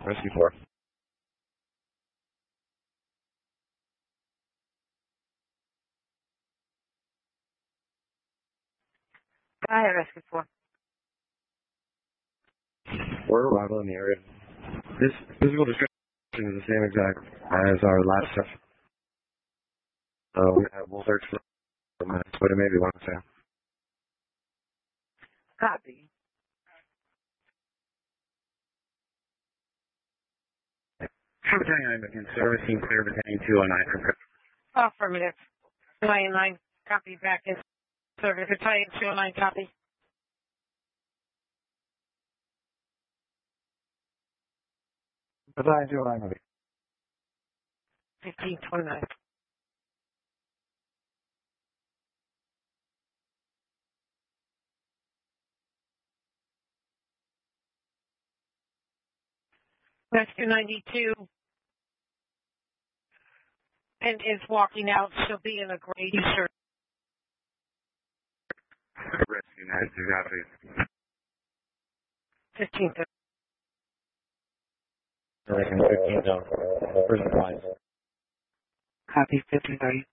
Rescue 4. Hi, Rescue 4. We're arrival in the area. This physical description is the same exact as our last stuff. We'll search for minutes, but it may be one sale. Copy. I'm in service team clear between 209 from Affirmative. 209, copy back in service. Battalion 209, copy. Battalion 209. 1529. Rescue 92 and is walking out. She'll be in a gray t-shirt. Rescue 92, copy. 1530. 15, where's the line? Copy, 1530.